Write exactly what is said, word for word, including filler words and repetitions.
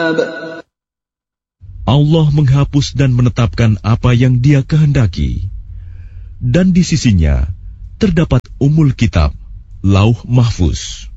Allah menghapus dan menetapkan apa yang Dia kehendaki, dan di sisinya terdapat Ummul Kitab, Lauh Mahfuz.